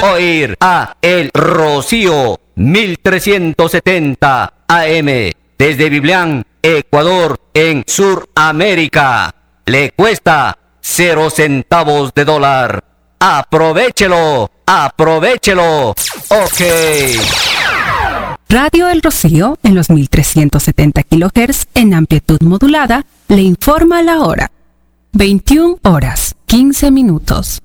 oír a El Rocío 1370 AM desde Biblián, Ecuador, en Suramérica. Le cuesta 0 centavos de dólar. ¡Aprovechelo! ¡Aprovechelo! ¡Ok! Radio El Rocío, en los 1370 kHz en amplitud modulada, le informa la hora. 21 horas, 15 minutos.